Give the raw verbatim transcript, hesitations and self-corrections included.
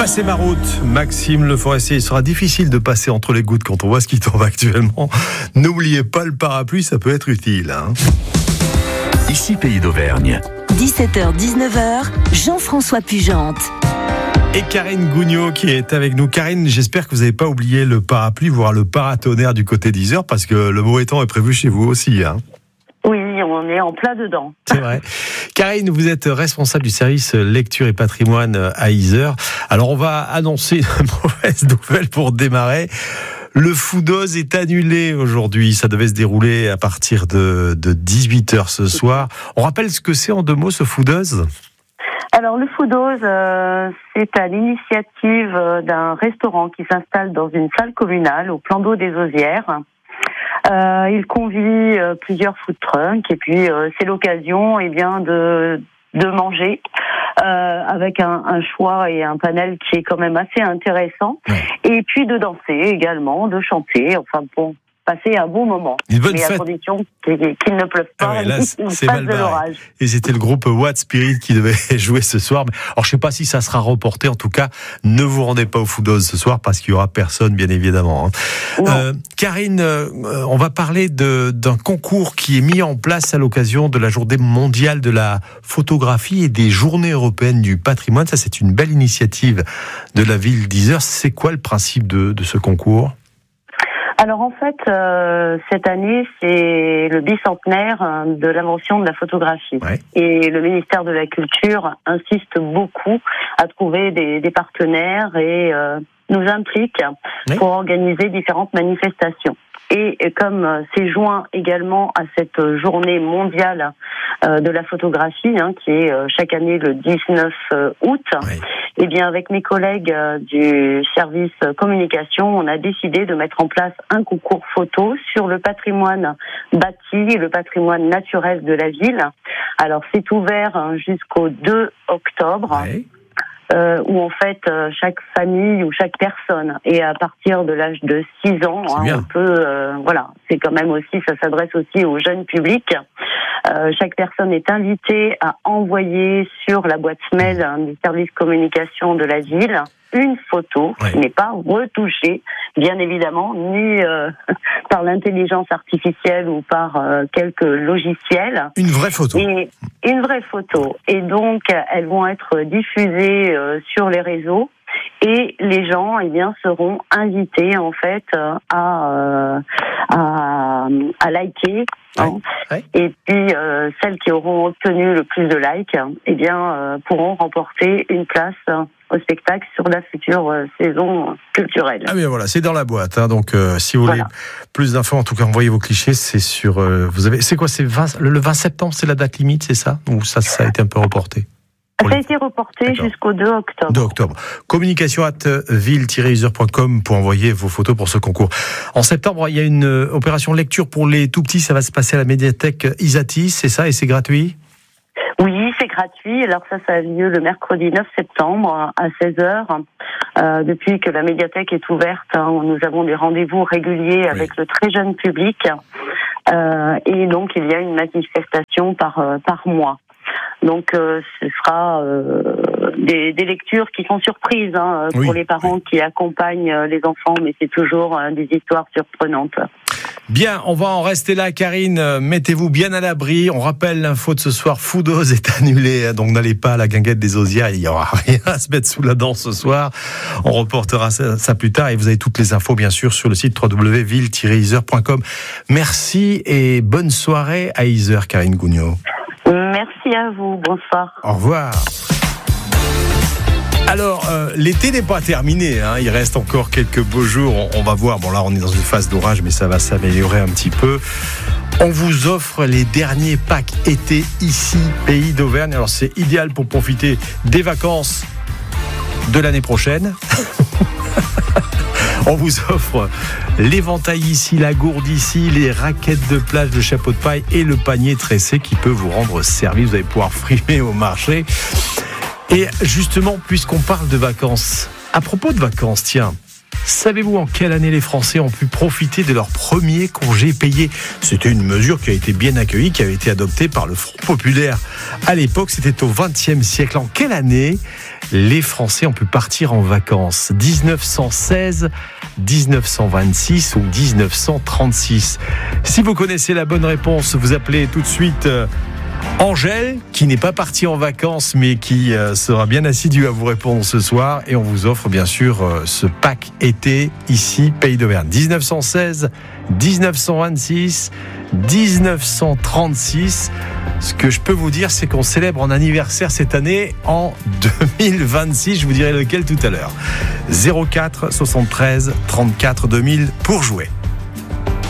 Passer ma route, Maxime Le Forestier. Il sera difficile de passer entre les gouttes quand on voit ce qui tombe actuellement. N'oubliez pas le parapluie, ça peut être utile. Hein. Ici Pays d'Auvergne. dix-sept heures dix-neuf heures, Jean-François Pugente. Et Karine Gougnot qui est avec nous. Karine, j'espère que vous n'avez pas oublié le parapluie, voire le paratonnerre du côté d'Yzeure, parce que le mauvais temps est prévu chez vous aussi. Hein. Oui, on est en plein dedans. C'est vrai. Karine, vous êtes responsable du service lecture et patrimoine à Yzeure. Alors, on va annoncer une mauvaise nouvelle pour démarrer. Le Foodose est annulé aujourd'hui. Ça devait se dérouler à partir de, de dix-huit heures ce soir. On rappelle ce que c'est en deux mots, ce Foodose ? Alors, le Foodose, euh, c'est à l'initiative d'un restaurant qui s'installe dans une salle communale au plan d'eau des Osières. Euh, il convie euh, plusieurs food trucks et puis euh, c'est l'occasion eh bien de de manger euh, avec un, un choix et un panel qui est quand même assez intéressant, ouais. Et puis de danser également, de chanter, enfin bon, passer un bon moment, une bonne mais fête. À condition qu'il, qu'il ne pleuve pas, ah ouais, là, il c'est passe mal de l'orage. Et c'était le groupe Watt Spirit qui devait jouer ce soir. Alors je sais pas si ça sera reporté. En tout cas, ne vous rendez pas au Foodose ce soir parce qu'il y aura personne, bien évidemment. Euh, Karine, euh, on va parler de, d'un concours qui est mis en place à l'occasion de la Journée mondiale de la photographie et des Journées européennes du patrimoine. Ça, c'est une belle initiative de la ville d'Yzeure. C'est quoi le principe de, de ce concours ? Alors en fait, euh, cette année, c'est le bicentenaire de l'invention de la photographie. Ouais. Et le ministère de la Culture insiste beaucoup à trouver des, des partenaires et euh, nous implique oui. pour organiser différentes manifestations. Et comme c'est joint également à cette journée mondiale de la photographie, hein, qui est chaque année le dix-neuf août, oui. et bien avec mes collègues du service communication, on a décidé de mettre en place un concours photo sur le patrimoine bâti et le patrimoine naturel de la ville. Alors c'est ouvert jusqu'au deux octobre. Oui. Euh, où en fait euh, chaque famille ou chaque personne, et à partir de l'âge de six ans, hein, on peut, euh, voilà, c'est quand même aussi, ça s'adresse aussi au jeune public. Euh, chaque personne est invitée à envoyer sur la boîte mail hein, du service communication de la ville une photo ouais. qui n'est pas retouchée, bien évidemment, ni euh, par l'intelligence artificielle ou par euh, quelques logiciels. Une vraie photo. Et une vraie photo. Et donc, elles vont être diffusées euh, sur les réseaux. Et les gens, eh bien, seront invités en fait à euh, à, à liker. Hein. Ouais, ouais. Et puis euh, celles qui auront obtenu le plus de likes, eh bien, euh, pourront remporter une place euh, au spectacle sur la future euh, saison culturelle. Ah bien voilà, c'est dans la boîte. Hein, donc euh, si vous voulez voilà. plus d'infos, en tout cas envoyez vos clichés. C'est sur. Euh, vous avez. C'est quoi C'est vingt, le vingt septembre, c'est la date limite, c'est ça ou ça, ça a été un peu reporté? Ça a été reporté D'accord. jusqu'au deux octobre. deux octobre. Communication arobase ville tiret yzeure point com pour envoyer vos photos pour ce concours. En septembre, il y a une opération lecture pour les tout petits. Ça va se passer à la médiathèque Isatis, c'est ça, et c'est gratuit ? Oui, c'est gratuit. Alors ça, ça a lieu le mercredi neuf septembre à seize heures. Euh, depuis que la médiathèque est ouverte, hein, nous avons des rendez-vous réguliers avec oui. le très jeune public. Euh, et donc, il y a une manifestation par, euh, par mois. Donc, euh, ce sera euh, des, des lectures qui sont surprises hein, pour oui, les parents oui. qui accompagnent les enfants, mais c'est toujours euh, des histoires surprenantes. Bien, on va en rester là, Karine. Mettez-vous bien à l'abri. On rappelle l'info de ce soir. Foodose est annulé, donc n'allez pas à la guinguette des Osières. Il n'y aura rien à se mettre sous la dent ce soir. On reportera ça, ça plus tard et vous avez toutes les infos, bien sûr, sur le site w w w point ville tiret yzeure point com. Merci et bonne soirée à Yzeure, Karine Gougnot. Merci à vous, bonsoir. Au revoir. Alors, euh, l'été n'est pas terminé, hein. Il reste encore quelques beaux jours, on, on va voir. Bon là, on est dans une phase d'orage, mais ça va s'améliorer un petit peu. On vous offre les derniers packs été ici, Pays d'Auvergne. Alors c'est idéal pour profiter des vacances de l'année prochaine. On vous offre l'éventail ici, la gourde ici, les raquettes de plage, le chapeau de paille et le panier tressé qui peut vous rendre service. Vous allez pouvoir frimer au marché. Et justement, puisqu'on parle de vacances, à propos de vacances, tiens, Savez-vous en quelle année les Français ont pu profiter de leur premier congé payé ? C'était une mesure qui a été bien accueillie, qui avait été adoptée par le Front populaire. À l'époque, c'était au vingtième siècle. En quelle année les Français ont pu partir en vacances ? dix-neuf cent seize, dix-neuf cent vingt-six ou dix-neuf cent trente-six ? Si vous connaissez la bonne réponse, vous appelez tout de suite Angèle, qui n'est pas partie en vacances, mais qui euh, sera bien assidue à vous répondre ce soir. Et on vous offre bien sûr euh, ce pack été, ici, Pays d'Auvergne. dix-neuf cent seize, dix-neuf cent vingt-six, dix-neuf cent trente-six. Ce que je peux vous dire, c'est qu'on célèbre un anniversaire cette année en deux mille vingt-six. Je vous dirai lequel tout à l'heure. zéro quatre soixante-treize trente-quatre deux mille pour jouer.